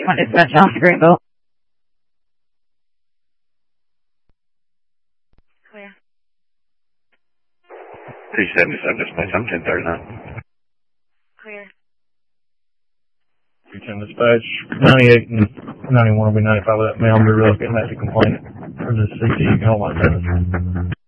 91 dispatch on Greenville. Clear. 377 dispatch, I'm 1039. Clear. 310 dispatch, 98 and 91 will be 95 of that mail. We're looking at the complaint for the CT. Hold on a minute.